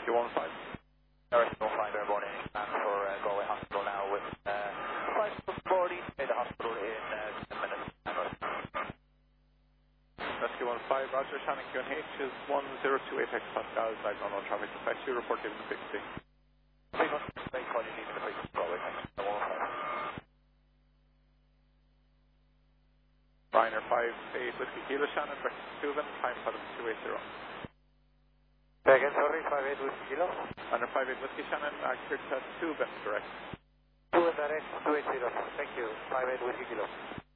Rescue 15. Rescue 15, airborne in plan for Galway Hospital now with 540 at the hospital in 10 minutes. Rescue 15, Roger, Shannon QNH is 1028 hectopascal, flight on traffic affects you, report given 60. Very much, thanks for calling in the place of Galway, thanks. Ryanair 58 Whiskey Kilo, Shannon, breakfast Steuben, time for 280. Again, sorry, 58 Whiskey Kilo. Ryanair 58 Whiskey, Shannon, cleared to Steuben, direct. Steuben direct, 280, thank you, 58 Whiskey Kilo.